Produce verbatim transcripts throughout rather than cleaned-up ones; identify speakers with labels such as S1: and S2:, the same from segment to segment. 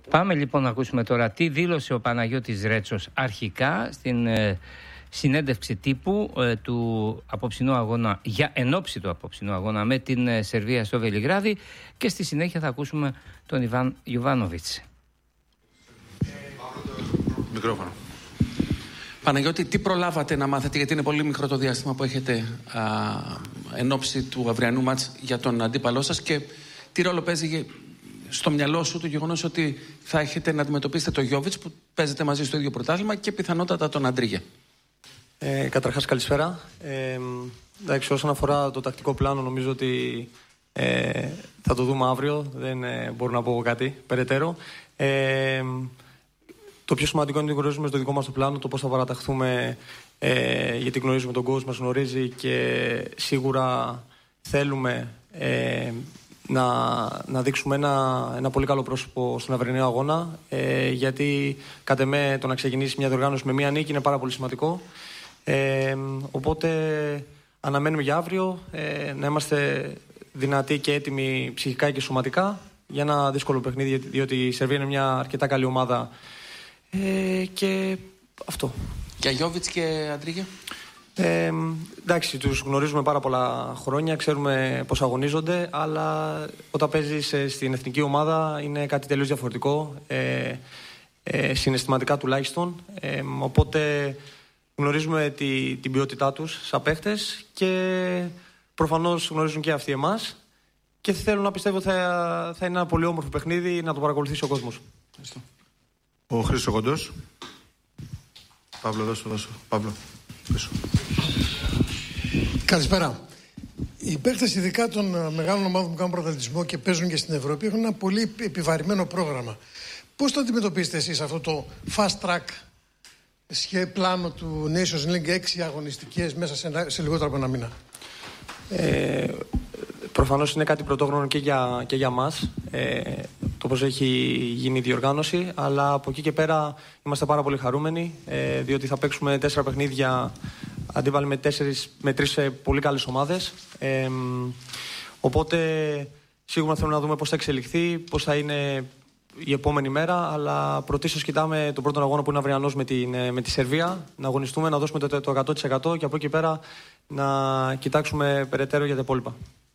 S1: Πάμε λοιπόν να ακούσουμε τώρα τι δήλωσε ο Παναγιώτης Ρέτσος αρχικά στην ε, συνέντευξη τύπου ε, του απόψινού αγώνα, για ενόψη του απόψινού αγώνα με την ε, Σερβία στο Βελιγράδι, και στη συνέχεια θα ακούσουμε τον Ιβάν Γιοβάνοβιτς.
S2: Μικρόφωνο. Παναγιώτη, τι προλάβατε να μάθετε, γιατί είναι πολύ μικρό το διάστημα που έχετε α, εν ώψη του αυριανού μάτς για τον αντίπαλό σας, και τι ρόλο παίζει στο μυαλό σου το γεγονός ότι θα έχετε να αντιμετωπίσετε τον Γιόβιτς που παίζετε μαζί στο ίδιο πρωτάθλημα και πιθανότατα τον Αντρίγια?
S3: Ε, καταρχάς καλησπέρα. Ε, εντάξει, όσον αφορά το τακτικό πλάνο, νομίζω ότι ε, θα το δούμε αύριο. Δεν ε, μπορώ να πω κάτι περαιτέρω. Ε, το πιο σημαντικό είναι ότι γνωρίζουμε στο δικό μας το πλάνο το πώς θα παραταχθούμε, ε, γιατί γνωρίζουμε τον κόσμο, μας γνωρίζει και σίγουρα θέλουμε ε, να, να δείξουμε ένα, ένα πολύ καλό πρόσωπο στον αυριανό αγώνα, ε, γιατί κατ' εμέ το να ξεκινήσει μια διοργάνωση με μια νίκη είναι πάρα πολύ σημαντικό. Ε, οπότε αναμένουμε για αύριο ε, να είμαστε δυνατοί και έτοιμοι ψυχικά και σωματικά για ένα δύσκολο παιχνίδι, διότι η Σερβία είναι μια αρκετά καλή ομάδα, ε, και αυτό.
S2: Για Γιόβιτς και Αντρίγια?
S3: Ε, εντάξει, τους γνωρίζουμε πάρα πολλά χρόνια, ξέρουμε πώς αγωνίζονται, αλλά όταν παίζεις στην εθνική ομάδα είναι κάτι τελείως διαφορετικό, ε, ε, συναισθηματικά τουλάχιστον, ε, οπότε γνωρίζουμε τη, την ποιότητά τους σαν παίχτες και προφανώς γνωρίζουν και αυτοί εμάς, και θέλω να πιστεύω θα, θα είναι ένα πολύ όμορφο παιχνίδι να το παρακολουθήσει ο κόσμος.
S4: Ευχαριστώ. Ο Χρήστος Κοντός. Παύλο, δώσω, δώσω. Παύλο, πίσω.
S5: Καλησπέρα. Οι παίκτες, ειδικά των μεγάλων ομάδων που κάνουν πρωταθλητισμό και παίζουν και στην Ευρώπη, έχουν ένα πολύ επιβαρημένο πρόγραμμα. Πώς το αντιμετωπίζετε εσείς αυτό το fast track πλάνο του Nations League, έξι αγωνιστικές μέσα σε, ένα, σε λιγότερο από ένα μήνα?
S3: Ε, προφανώς είναι κάτι πρωτόγνωρο και για, και για μας, ε, το πώς έχει γίνει η διοργάνωση, αλλά από εκεί και πέρα είμαστε πάρα πολύ χαρούμενοι, ε, διότι θα παίξουμε τέσσερα παιχνίδια αντίπαλοι με, τέσσερις, με τρεις ε, πολύ καλές ομάδες, ε, οπότε σίγουρα θέλουμε να δούμε πώς θα εξελιχθεί, πώς θα είναι η επόμενη μέρα, αλλά πρωτίστως κοιτάμε τον πρώτο αγώνα που είναι αυριανός με, με τη Σερβία, να αγωνιστούμε, να δώσουμε το, το εκατό τοις εκατό και από εκεί πέρα να κοιτάξουμε περαιτέρω για τα υπόλοιπα.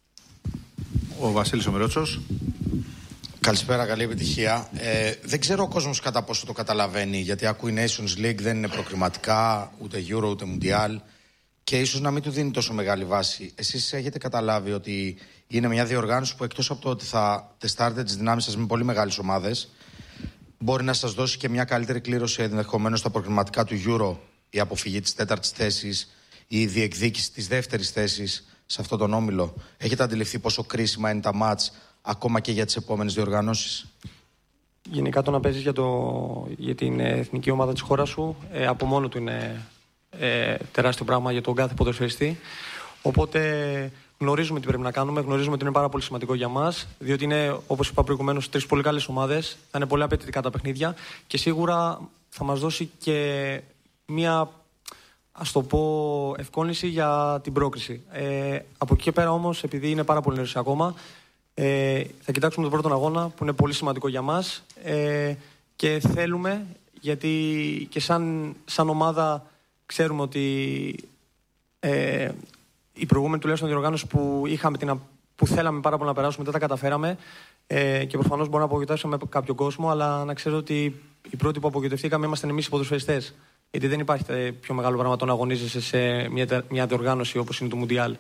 S4: Ο Βασίλης Ομερότσος.
S6: Καλησπέρα, καλή επιτυχία. Ε, δεν ξέρω ο κόσμος κατά πόσο το καταλαβαίνει, γιατί ακούει Nations League, δεν είναι προκριματικά, ούτε Euro, ούτε Mundial, και ίσως να μην του δίνει τόσο μεγάλη βάση. Εσείς έχετε καταλάβει ότι είναι μια διοργάνωση που, εκτός από το ότι θα τεστάρετε τις δυνάμεις σας με πολύ μεγάλες ομάδες, μπορεί να σας δώσει και μια καλύτερη κλήρωση ενδεχομένως στα προκριματικά του Euro, η αποφυγή της τέταρτης θέσης ή η διεκδίκηση της δεύτερης θέσης σε αυτόν τον όμιλο? Έχετε αντιληφθεί πόσο κρίσιμα είναι τα μάτς ακόμα και για τις επόμενες διοργανώσεις?
S3: Γενικά το να παίζεις για, το, για την εθνική ομάδα της χώρας σου, ε, από μόνο του είναι ε, τεράστιο πράγμα για τον κάθε ποδοσφαιριστή. Οπότε γνωρίζουμε τι πρέπει να κάνουμε, γνωρίζουμε ότι είναι πάρα πολύ σημαντικό για μας, διότι είναι, όπως είπα προηγουμένως, τρεις πολύ καλές ομάδες, θα είναι πολύ απαιτητικά τα παιχνίδια και σίγουρα θα μας δώσει και μία, ας το πω, ευκόλυνση για την πρόκριση. Ε, από εκεί και πέρα όμως, επειδή είναι πάρα πολύ νωρίς ακόμα, ε, θα κοιτάξουμε τον πρώτο αγώνα που είναι πολύ σημαντικό για μας, ε, και θέλουμε, γιατί και σαν, σαν ομάδα ξέρουμε ότι ε, η προηγούμενη τουλάχιστον διοργάνωση που, είχαμε την, που θέλαμε πάρα πολύ να περάσουμε δεν τα καταφέραμε, ε, και προφανώς μπορούμε να απογοητεύσουμε κάποιον κόσμο, αλλά να ξέρω ότι οι πρώτοι που απογοητευτήκαμε είμαστε εμείς οι ποδοσφαιριστές. Γιατί δεν υπάρχει πιο μεγάλο πράγμα το να αγωνίζεσαι σε μια, μια διοργάνωση όπως είναι το Mundial.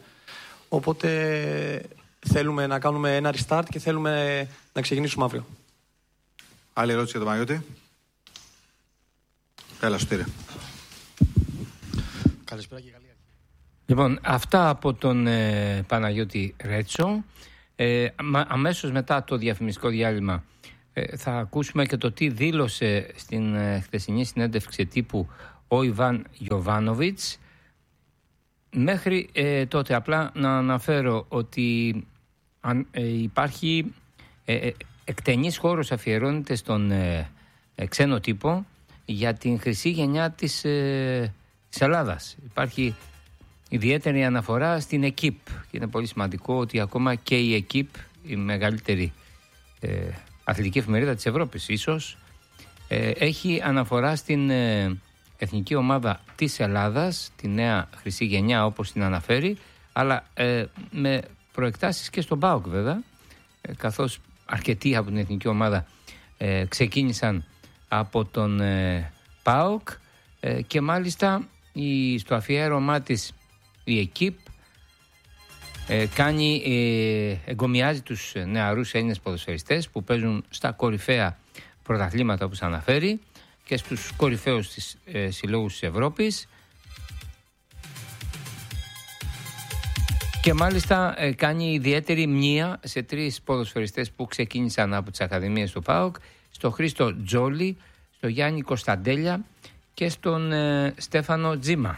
S3: Οπότε θέλουμε να κάνουμε ένα restart και θέλουμε να ξεκινήσουμε αύριο.
S4: Άλλη ερώτηση για τον Παναγιώτη? Έλα, Σωτήρη.
S5: Καλησπέρα και καλή αρχή.
S1: Λοιπόν, αυτά από τον ε, Παναγιώτη Ρέτσο. Ε, αμέσως μετά το διαφημιστικό διάλειμμα ε, θα ακούσουμε και το τι δήλωσε στην ε, χθεσινή συνέντευξη τύπου ο Ιβάν Γιοβάνοβιτς. Μέχρι ε, τότε απλά να αναφέρω ότι αν, ε, υπάρχει ε, εκτενής χώρος αφιερώνεται στον ε, ε, ξένο τύπο για την χρυσή γενιά της, ε, της Ελλάδας. Υπάρχει ιδιαίτερη αναφορά στην ΕΚΙΠ και είναι πολύ σημαντικό ότι ακόμα και η ΕΚΙΠ, η μεγαλύτερη ε, αθλητική εφημερίδα της Ευρώπης ίσως, ε, έχει αναφορά στην ε, εθνική ομάδα της Ελλάδας, τη νέα χρυσή γενιά όπως την αναφέρει, αλλά ε, με προεκτάσεις και στον ΠΑΟΚ βέβαια, ε, καθώς αρκετοί από την εθνική ομάδα ε, ξεκίνησαν από τον ε, ΠΑΟΚ ε, και μάλιστα η, στο αφιέρωμά της η ΕΚΙΠ ε, κάνει, ε, εγκομιάζει τους νεαρούς Έλληνες ποδοσφαιριστές που παίζουν στα κορυφαία πρωταθλήματα όπως αναφέρει και στους κορυφαίους της, ε, συλλόγους της Ευρώπης, και μάλιστα ε, κάνει ιδιαίτερη μνήα σε τρεις ποδοσφαιριστές που ξεκίνησαν από τις ακαδημίες του ΠΑΟΚ, στο Χρήστο Τζόλι, στο Γιάννη Κωνσταντέλια και στον ε, Στέφανο Τζίμα.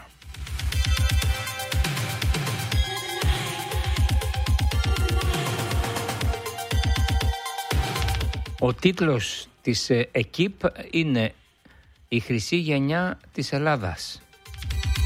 S1: Ο τίτλος της ΕΚΙΠ είναι «Η χρυσή γενιά της Ελλάδας».